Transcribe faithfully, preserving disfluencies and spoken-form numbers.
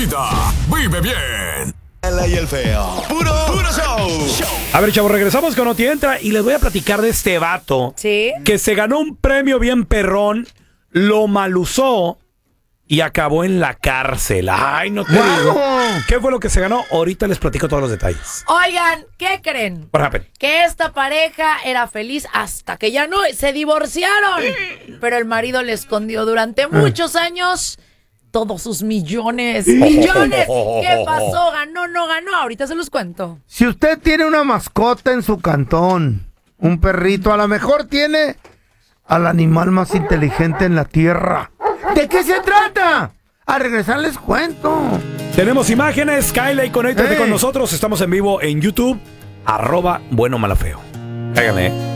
Vive bien. Y el feo. Puro, puro show. A ver, chavos, regresamos con Oti Entra y les voy a platicar de este vato. ¿Sí? Que se ganó un premio bien perrón, lo malusó y acabó en la cárcel. Ay, no te digo. ¿Qué fue lo que se ganó? Ahorita les platico todos los detalles. Oigan, ¿qué creen? What happened? Que esta pareja era feliz hasta que ya no, se divorciaron. Pero el marido le escondió durante muchos años todos sus millones. ¡Millones! ¿Qué pasó? ¿Ganó? ¿No ganó? Ahorita se los cuento. Si usted tiene una mascota en su cantón, un perrito, a lo mejor tiene al animal más inteligente en la tierra. ¿De qué se trata? A regresar les cuento. Tenemos imágenes. Kyle, conéctate Hey. con nosotros. Estamos en vivo en YouTube. Arroba Bueno Malafeo. Cáigale, eh.